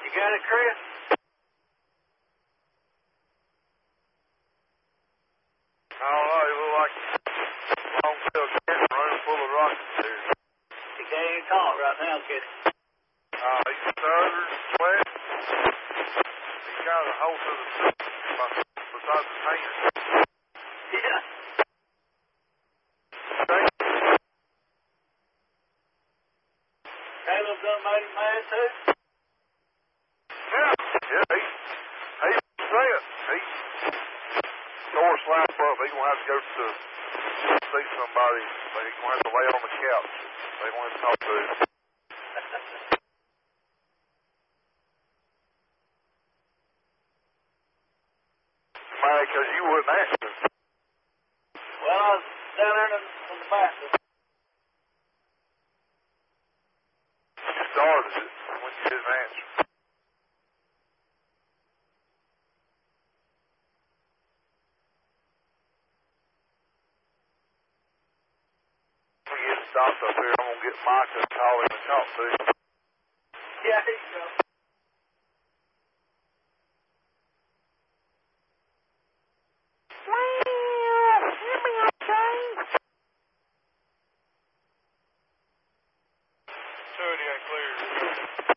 You got it, Chris? I don't know. It looked like a long-tail cat running full of rockets there. He can't even talk right now, kid. He's stuttered, sweat. He's got a hold to the seat besides his hand. Yeah. Caleb done made him mad, too? Yeah, he said he tore his slap up. He's going to have to go to see somebody. He's going to have to lay on the couch. They want to talk to him. Man, because you wouldn't answer. Well, I was down there in the bathroom. You started it when you didn't answer. I'm going to get stopped up here. I'm going to get Micah to call him and talk to him.